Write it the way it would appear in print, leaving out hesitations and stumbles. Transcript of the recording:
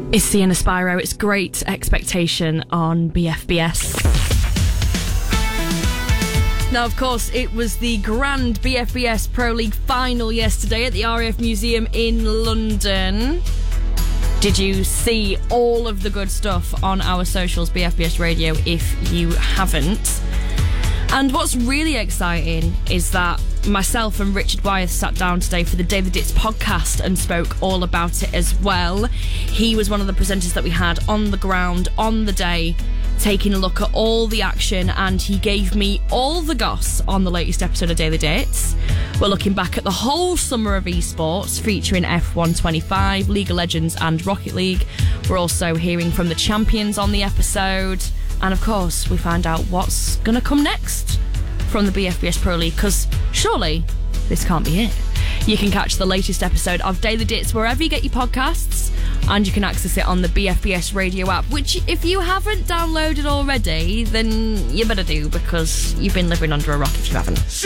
It's Sienna Spyro. It's Great Expectation on BFBS. Now, of course, it was the grand BFBS Pro League final yesterday at the RAF Museum in London. Did you see all of the good stuff on our socials, BFBS Radio, if you haven't? And what's really exciting is that myself and Richard Wyeth sat down today for the Daily Dits podcast and spoke all about it as well. He was one of the presenters that we had on the ground on the day, taking a look at all the action, and he gave me all the goss on the latest episode of Daily Dits. We're looking back at the whole summer of esports, featuring F125, League of Legends and Rocket League. We're also hearing from the champions on the episode. And of course, we find out what's going to come next from the BFBS Pro League, because surely this can't be it. You can catch the latest episode of Daily Dits wherever you get your podcasts, and you can access it on the BFBS Radio app, which if you haven't downloaded already, then you better do, because you've been living under a rock if you haven't.